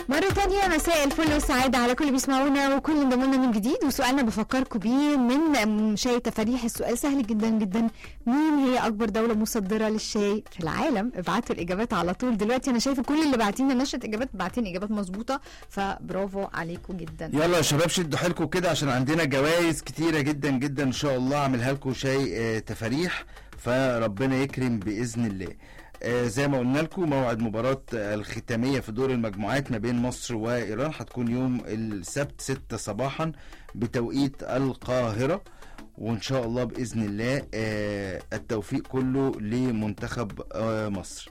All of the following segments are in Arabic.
مرة تانية مساء الفل والسعادة على كل اللي بيسمعونا وكل اللي انضموا لنا من جديد. وسؤالنا بفكركم بيه من شاي تفاريح. السؤال سهل جدا جدا، مين هي أكبر دولة مصدرة للشاي في العالم؟ ابعتوا الإجابات على طول دلوقتي. أنا شايفة كل اللي باعتين نشرة إجابات باعتين إجابات مظبوطة، فبرافو عليكم جدا. يلا يا شباب شدوا حيلكم كده عشان عندنا جوائز كتيرة جدا جدا إن شاء الله. أعملها لكم شاي تفاريح، فربنا يكرم بإذن الله. زي ما قلنا لكم موعد مباراة الختامية في دور المجموعات ما بين مصر وإيران هتكون يوم السبت 6 صباحا بتوقيت القاهرة، وإن شاء الله بإذن الله التوفيق كله لمنتخب مصر.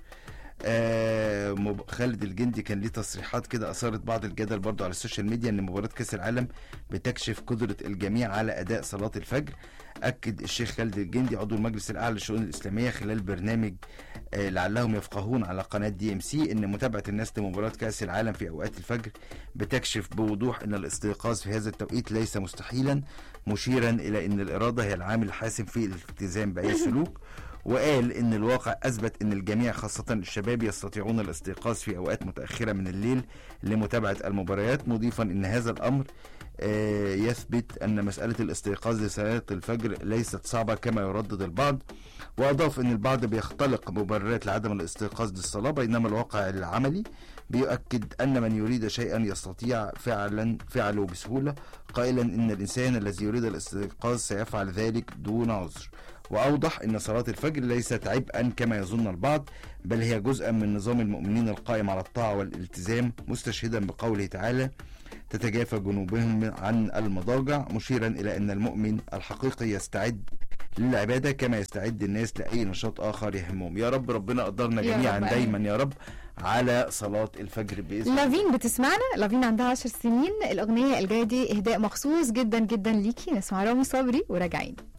خالد الجندي كان ليه تصريحات كده أثارت بعض الجدل برضو على السوشيال ميديا ان مباراة كأس العالم بتكشف قدرة الجميع على أداء صلاة الفجر. أكد الشيخ خالد الجندي عضو المجلس الأعلى للشؤون الإسلامية خلال برنامج لعلهم يفقهون على قناة DMC ان متابعة الناس لمباراة كأس العالم في أوقات الفجر بتكشف بوضوح ان الاستيقاظ في هذا التوقيت ليس مستحيلا، مشيرا إلى ان الإرادة هي العامل الحاسم في الالتزام بأي سلوك. وقال ان الواقع اثبت ان الجميع خاصة الشباب يستطيعون الاستيقاظ في اوقات متأخرة من الليل لمتابعة المباريات، مضيفا ان هذا الامر يثبت ان مسألة الاستيقاظ لصلاة الفجر ليست صعبة كما يردد البعض. واضاف ان البعض بيختلق مبررات لعدم الاستيقاظ للصلاة، بينما الواقع العملي بيؤكد ان من يريد شيئا يستطيع فعله بسهولة، قائلا ان الانسان الذي يريد الاستيقاظ سيفعل ذلك دون عذر. وأوضح أن صلاة الفجر ليست عبئا كما يظن البعض، بل هي جزءا من نظام المؤمنين القائم على الطاعة والالتزام، مستشهدا بقوله تعالى تتجافى جنوبهم عن المضاجع، مشيرا إلى أن المؤمن الحقيقي يستعد للعبادة كما يستعد الناس لأي نشاط آخر يهمهم. يا رب ربنا قدرنا جميعا دايما يا رب على صلاة الفجر بإذن الله. لافين بتسمعنا، لافين عندها 10 سنين. الأغنية الجاية دي إهداء مخصوص جدا جدا ليكي، نسمع رامي صبري وراجعين.